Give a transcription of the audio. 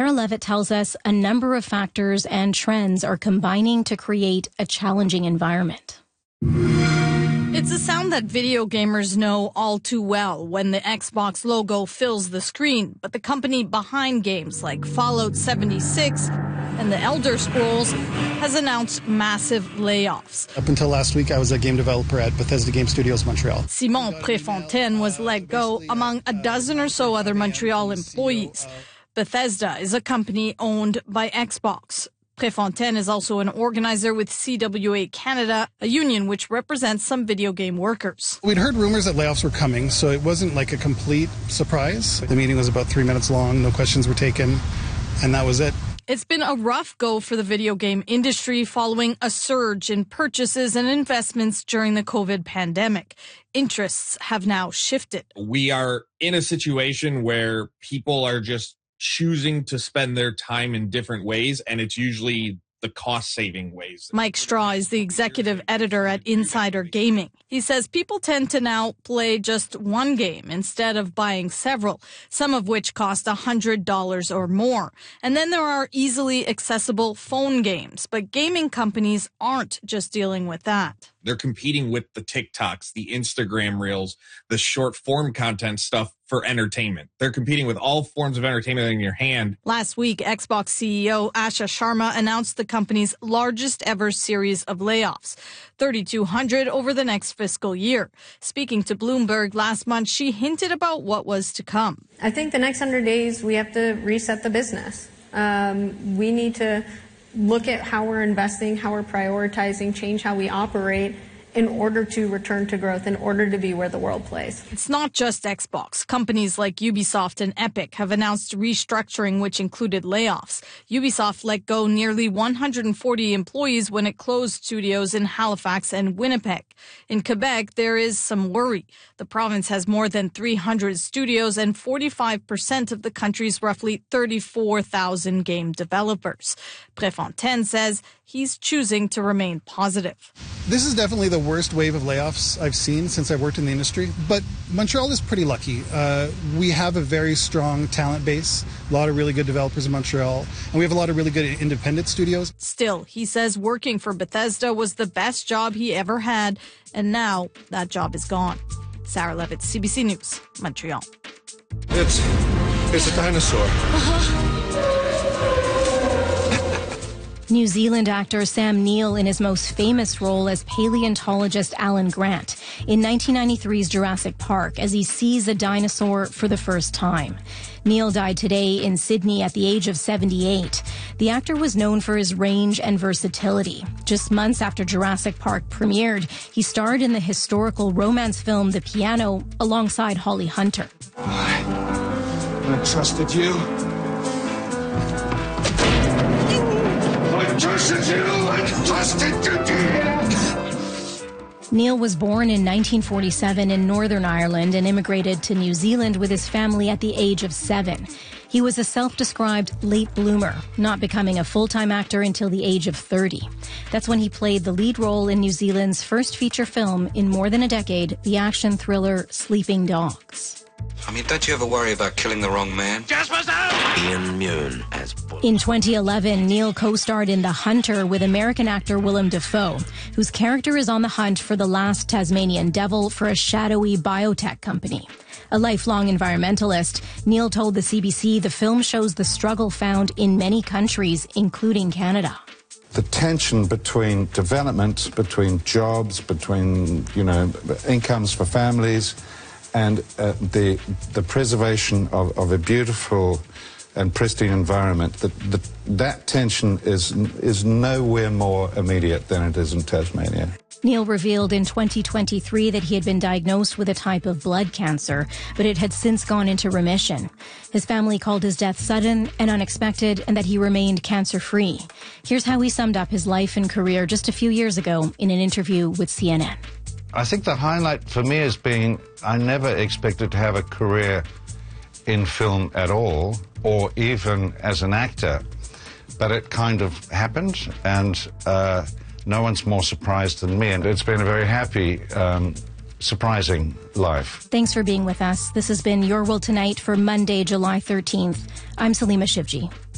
Sarah Levitt tells us a number of factors and trends are combining to create a challenging environment. It's a sound that video gamers know all too well when the Xbox logo fills the screen, but the company behind games like Fallout 76 and the Elder Scrolls has announced massive layoffs. Up until last week, I was a game developer at Bethesda Game Studios Montreal. Simon Préfontaine was let go among a dozen or so other Montreal employees. Bethesda is a company owned by Xbox. Préfontaine is also an organizer with CWA Canada, a union which represents some video game workers. We'd heard rumors that layoffs were coming, so it wasn't like a complete surprise. The meeting was about 3 minutes long, no questions were taken, and that was it. It's been a rough go for the video game industry following a surge in purchases and investments during the COVID pandemic. Interests have now shifted. We are in a situation where people are just choosing to spend their time in different ways, and it's usually the cost-saving ways. Mike Straw is the executive editor at Insider Gaming. He says people tend to now play just one game instead of buying several, some of which cost $100 or more. And then there are easily accessible phone games, but gaming companies aren't just dealing with that. They're competing with the TikToks, the Instagram Reels, the short-form content stuff for entertainment. They're competing with all forms of entertainment in your hand. Last week, Xbox CEO Asha Sharma announced the company's largest ever series of layoffs, 3,200 over the next fiscal year. Speaking to Bloomberg last month, she hinted about what was to come. I think the next 100 days, we have to reset the business. We need to look at how we're investing, how we're prioritizing, change how we operate in order to return to growth, in order to be where the world plays. It's not just Xbox. Companies like Ubisoft and Epic have announced restructuring, which included layoffs. Ubisoft let go nearly 140 employees when it closed studios in Halifax and Winnipeg. In Quebec, there is some worry. The province has more than 300 studios and 45% of the country's roughly 34,000 game developers. Préfontaine says he's choosing to remain positive. This is definitely the worst wave of layoffs I've seen since I've worked in the industry, but Montreal is pretty lucky. We have a very strong talent base, a lot of really good developers in Montreal, and we have a lot of really good independent studios. Still, he says working for Bethesda was the best job he ever had, and now that job is gone. Sarah Levitt, CBC News, Montreal. It's a dinosaur. New Zealand actor Sam Neill in his most famous role as paleontologist Alan Grant in 1993's Jurassic Park as he sees a dinosaur for the first time. Neill died today in Sydney at the age of 78. The actor was known for his range and versatility. Just months after Jurassic Park premiered, he starred in the historical romance film The Piano alongside Holly Hunter. I trusted you. Neill was born in 1947 in Northern Ireland and immigrated to New Zealand with his family at the age of 7. He was a self-described late bloomer, not becoming a full-time actor until the age of 30. That's when he played the lead role in New Zealand's first feature film in more than a decade, the action thriller Sleeping Dogs. I mean, don't you ever worry about killing the wrong man? Ian Mune as Bull. In 2011, Neill co-starred in The Hunter with American actor Willem Dafoe, whose character is on the hunt for the last Tasmanian devil for a shadowy biotech company. A lifelong environmentalist, Neill told the CBC the film shows the struggle found in many countries, including Canada. The tension between development, between jobs, between, incomes for families, and the preservation of a beautiful and pristine environment, that tension is nowhere more immediate than it is in Tasmania. Neill revealed in 2023 that he had been diagnosed with a type of blood cancer, but it had since gone into remission. His family called his death sudden and unexpected, and that he remained cancer-free. Here's how he summed up his life and career just a few years ago in an interview with CNN. I think the highlight for me has been I never expected to have a career in film at all, or even as an actor. But it kind of happened, and no one's more surprised than me. And it's been a very happy, surprising life. Thanks for being with us. This has been Your World Tonight for Monday, July 13th. I'm Salima Shivji.